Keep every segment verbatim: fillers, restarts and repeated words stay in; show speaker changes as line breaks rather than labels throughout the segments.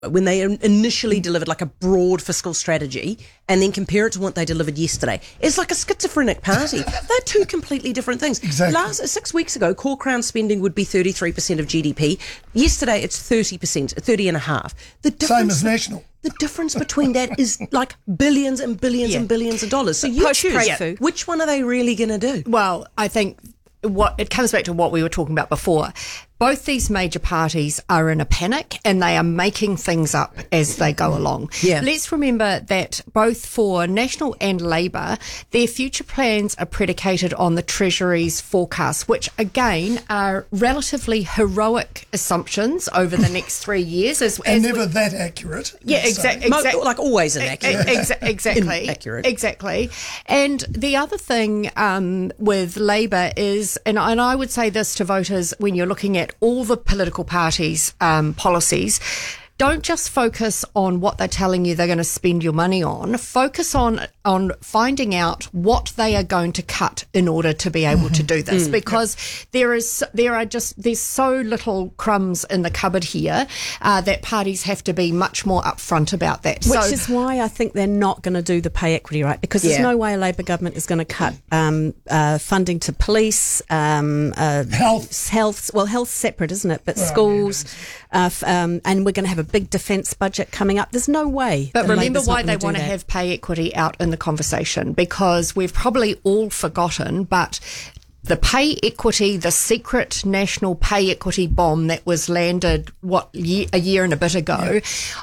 when they initially delivered like a broad fiscal strategy and then compare it to what they delivered yesterday, it's like a schizophrenic party. They're two completely different things.
Exactly.
Last six weeks ago, core Crown spending would be thirty-three percent of G D P. Yesterday, it's thirty percent, thirty and a half. The
Same as national.
The difference between that is like billions and billions
Yeah.
and billions of dollars. So you choose,
Post-Prefu.
which one are they really going to do?
Well, I think what it comes back to what we were talking about before. Both these major parties are in a panic and they are making things up as they go along.
Yeah.
Let's remember that both for National and Labour, their future plans are predicated on the Treasury's forecasts, which again are relatively heroic assumptions over the next three years. As,
And
as
never
we,
that accurate.
yeah,
let's say.
exactly.
Mo-
Exact,
like always inaccurate.
Exa- exactly.
Inaccurate.
Exactly. And the other thing um, with Labour is, and, and I would say this to voters when you're looking at all the political parties' um, policies, don't just focus on what they're telling you they're going to spend your money on. Focus on on finding out what they are going to cut in order to be able to do this, because there is there are just there's so little crumbs in the cupboard here uh, that parties have to be much more upfront about that.
Which
so,
is why I think they're not going to do the pay equity, right? Because there's
Yeah.
no way a Labor government is going to cut um, uh, funding to police, um, uh,
Health.
health. Well, health's separate, isn't it? But schools, uh, f- um, and we're going to have a big defence budget coming up. There's no way.
But
that
remember
Labor's not
why
gonna
they
do
want to
that.
have pay equity out in the conversation, because we've probably all forgotten, but the pay equity, the secret national pay equity bomb that was landed, what, ye- a year and a bit ago,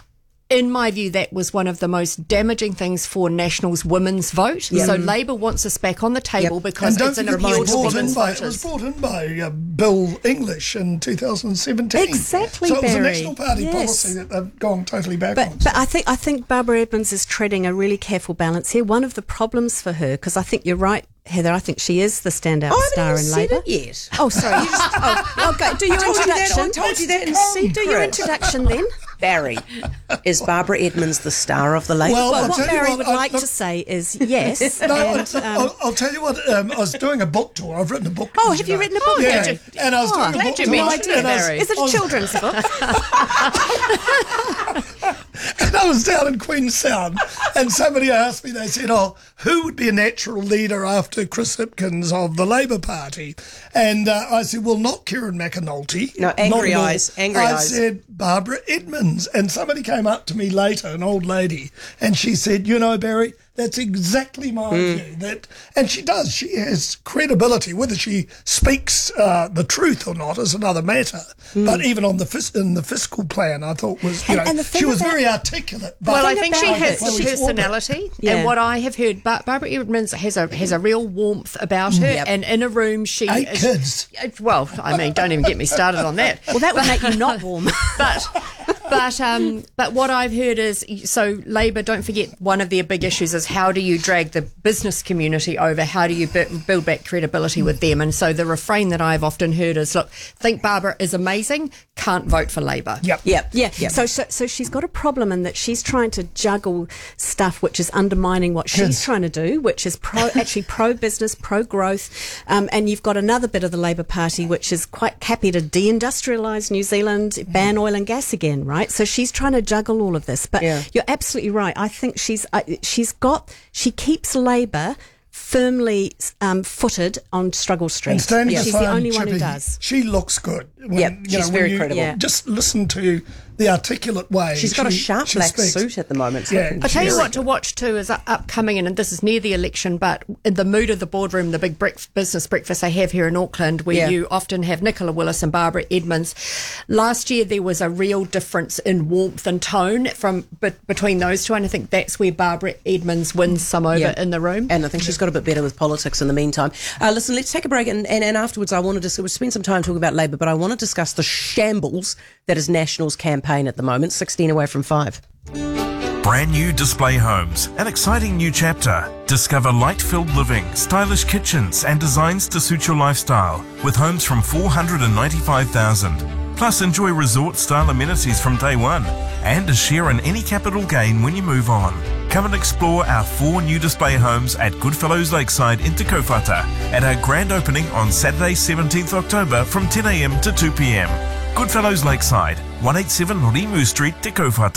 in my view, that was one of the most damaging things for National's women's vote. So Labor wants us back on the table
Yep.
because
And don't
it's an
forget, it
appeal
was
to
brought in
women's
by, it was
voters.
brought in by uh, Bill English in two thousand seventeen.
Exactly,
So it was a
Barry.
National Party
Yes.
policy that they've gone totally back on.
But, but I think I think Barbara Edmonds is treading a really careful balance here. One of the problems for her, because I think you're right, Heather, I think she is the standout
I
star
haven't
in
even said
Labour.
it yet.
Oh, sorry. You just, oh, okay. Do your
I told you that,
introduction.
I told you that in
Do your
secret.
introduction then.
Barry, is Barbara Edmonds the star of the Labour
Well,
vote?
I'll
What
tell you
Barry
what,
would
I-
like
look-
to say is yes.
No,
and,
I,
um,
I'll, I'll tell you what. Um, I was doing a book tour. I've written a book.
Oh,
as
have you
know.
written a book?
Yeah,
Glad you-
and I was
Oh,
doing a
glad
book
you
tour.
mentioned it,
and I was-
Barry.
is it
I
a
was-
children's book?
And I was down in Queenstown, and somebody asked me, they said, oh, who would be a natural leader after Chris Hipkins of the Labour Party? And uh, I said, well, not Kieran McAnulty.
No, angry
Not at all.
eyes, angry
I
eyes.
said, Barbara Edmonds. And somebody came up to me later, an old lady, and she said, you know, Barry, that's exactly my view. That, and she does. She has credibility. Whether she speaks uh, the truth or not is another matter. But even on the fis- in the fiscal plan, I thought was, you
And-
know,
and the thing
she was
about-
very articulate. But
Well, I
thing
think she
about
has
it-
Chloe
personality,
Yeah.
and what I have heard, Bar- Barbara Edmonds has a has a real warmth about her,
Yep.
and in a room she
Eight
is,
kids.
Well, I mean, don't even get me started on that.
Well, that would make you not warm.
But but um but what I've heard is, so Labor, don't forget, one of their big issues is how do you drag the business community over? How do you bu- build back credibility with them? And so the refrain that I've often heard is, look, think Barbara is amazing, can't vote for Labor.
Yep.
Yep.
Yeah,
Yep.
so, so so she's got a problem in that she's trying to juggle stuff which is undermining what she's
Kids.
trying to do, which is pro actually pro business, pro growth, um, and you've got another bit of the Labor Party which is quite happy to deindustrialise New Zealand, ban oil and gas again, right? So she's trying to juggle all of this. But
Yeah.
you're absolutely right. I think she's uh, she's got she keeps Labor firmly um, footed on struggle street.
And standing
She's
aside,
the only one who
Chippy,
does.
She looks good. When,
Yep,
you
she's
know, when
very
you
credible.
Yeah.
Just listen to the articulate way.
She's got a
she-
sharp
she
black
speaks.
suit at the moment.
Yeah.
I tell you
She's-
what to watch too is up- upcoming, and this is near the election, but in the mood of the boardroom, the big brec- business breakfast I have here in Auckland, where
Yeah.
you often have Nicola Willis and Barbara Edmonds. Last year there was a real difference in warmth and tone from be- between those two, and I think that's where Barbara Edmonds wins some over
Yeah.
in the room.
And I think she's got a bit better with politics in the meantime. Uh, listen, let's take a break, and, and, and afterwards I wanted to we'll spend some time talking about Labour, but I want to discuss the shambles that is National's campaign at the moment, sixteen away from five.
Brand new Display Homes, an exciting new chapter. Discover light-filled living, stylish kitchens and designs to suit your lifestyle, with homes from four hundred ninety-five thousand dollars. Plus enjoy resort-style amenities from day one and a share in any capital gain when you move on. Come and explore our four new display homes at Goodfellows Lakeside in Te Kaupata at our grand opening on Saturday seventeenth October from ten a m to two p m. Goodfellows Lakeside, one eighty-seven Rimu Street, Te Kaupata.